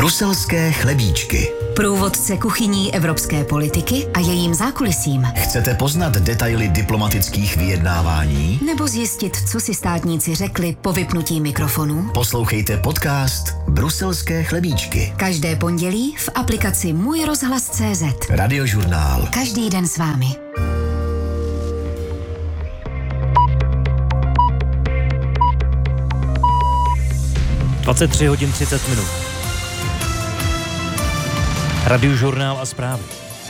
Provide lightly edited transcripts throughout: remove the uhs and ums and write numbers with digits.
Bruselské chlebíčky. Průvodce kuchyní evropské politiky a jejím zákulisím. Chcete poznat detaily diplomatických vyjednávání? Nebo zjistit, co si státníci řekli po vypnutí mikrofonu? Poslouchejte podcast Bruselské chlebíčky. Každé pondělí v aplikaci Můj rozhlas.cz. Radiožurnál. Každý den s vámi. Dvacet hodin 30 minut. Radiožurnál a zprávy.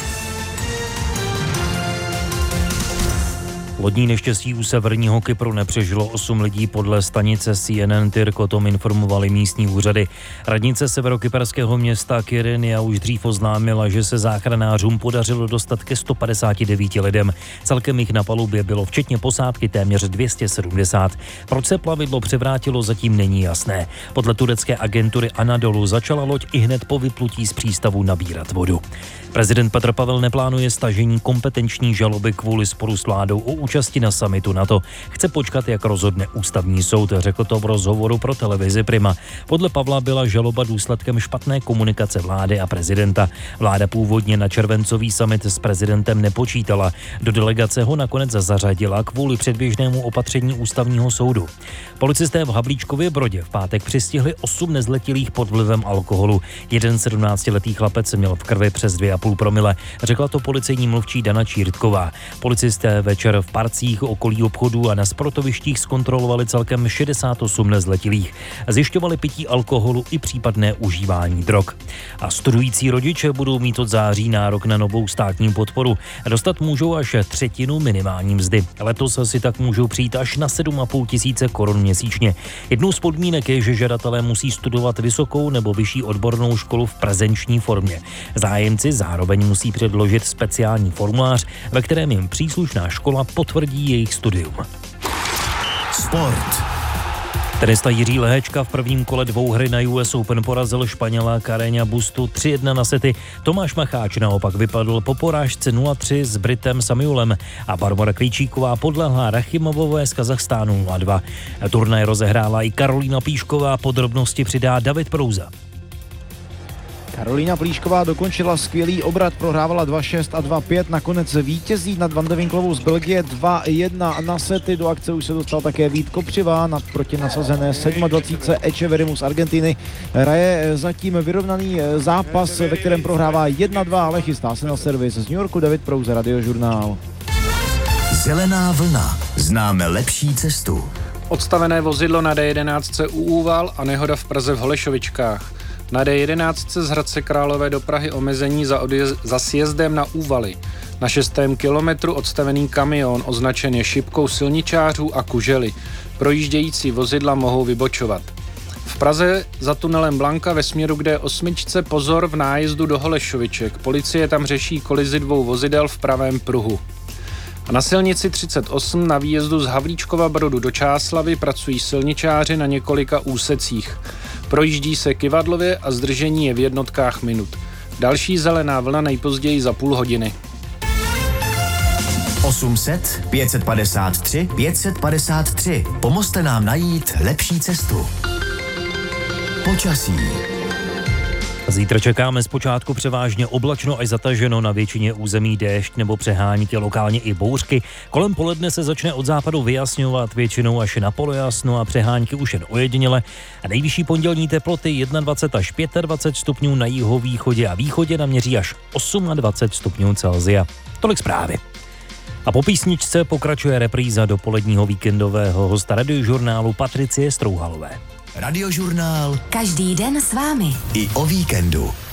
Lodní neštěstí u severního Kypru nepřežilo 8 lidí podle stanice CNN Tyrk, o tom informovali místní úřady. Radnice severokyperského města Kyrinia už dřív oznámila, že se záchranářům podařilo dostat ke 159 lidem. Celkem jich na palubě bylo včetně posádky téměř 270. Proč se plavidlo převrátilo, zatím není jasné. Podle turecké agentury Anadolu začala loď ihned po vyplutí z přístavu nabírat vodu. Prezident Petr Pavel neplánuje stažení kompetenční žaloby kvůli sporu s vládou o účasti na summitu NATO. Chce počkat, jak rozhodne ústavní soud, řekl to v rozhovoru pro televizi Prima. Podle Pavla byla žaloba důsledkem špatné komunikace vlády a prezidenta. Vláda původně na červencový summit s prezidentem nepočítala. Do delegace ho nakonec zařadila kvůli předběžnému opatření ústavního soudu. Policisté v Havlíčkově Brodě v pátek přistihli 8 nezletilých pod vlivem alkoholu. Jeden 17letý chlapec měl v krvi přes 2,5 promile, řekla to policejní mluvčí Dana Čírtková. Policisté večer v parcích okolí obchodů a na sportovištích zkontrolovali celkem 68 nezletilých. Zjišťovali pití alkoholu i případné užívání drog. A studující rodiče budou mít od září nárok na novou státní podporu. Dostat můžou až 1/3 minimální mzdy. Letos si tak můžou přijít až na 7,5 tisíce korun měsíčně. Jednou z podmínek je, že žadatelé musí studovat vysokou nebo vyšší odbornou školu v prezenční formě. Zájemci zároveň musí předložit speciální formulář, ve kterém jim příslušná škola potvrdí jejich studium. Sport. Tenista Jiří Lehečka v prvním kole dvouhry na US Open porazil Španěla Carreña Bustu 3-1 na sety. Tomáš Macháč naopak vypadl po porážce 0-3 s Britem Samuelem a Barbora Krejčíková podlehla Rachimovové z Kazachstánu 0-2. Turnaj rozehrála i Karolína Plíšková, podrobnosti přidá David Prouza. Karolína Plíšková dokončila skvělý obrat, prohrávala 2-6 a 2-5, nakonec vítězí nad Van de Winklovou z Belgie 2-1 na sety. Do akce už se dostal také Vít Kopřivá proti nasazené 27. Echeverrimu z Argentiny. Hraje zatím vyrovnaný zápas, ve kterém prohrává 1-2, ale chystá se na servis. Z New Yorku David Prouze, Radiožurnál. Zelená vlna. Známe lepší cestu. Odstavené vozidlo na D11 u Úval a nehoda v Praze v Holešovičkách. Na D11 z Hradce Králové do Prahy omezení za sjezdem na Úvaly. Na 6. kilometru odstavený kamion označen šipkou silničářů a kužely. Projíždějící vozidla mohou vybočovat. V Praze za tunelem Blanka ve směru k D8 pozor v nájezdu do Holešoviček. Policie tam řeší kolizi 2 vozidel v pravém pruhu. A na silnici 38 na výjezdu z Havlíčkova Brodu do Čáslavy pracují silničáři na několika úsecích. Projíždí se kyvadlově a zdržení je v jednotkách minut. Další zelená vlna nejpozději za půl hodiny. 800 553 553. Pomozte nám najít lepší cestu. Počasí. Zítra čekáme zpočátku převážně oblačno až zataženo, na většině území déšť nebo přehánky, lokálně i bouřky. Kolem poledne se začne od západu vyjasňovat, většinou až na polojasno a přehánky už jen ojediněle. A nejvyšší pondělní teploty 21 až 25 stupňů na jihovýchodě a východě naměří až 28 stupňů Celsia. Tolik zprávy. A po písničce pokračuje repríza dopoledního víkendového hosta Radiožurnálu Patricie Strouhalové. Radiožurnál. Každý den s vámi. I o víkendu.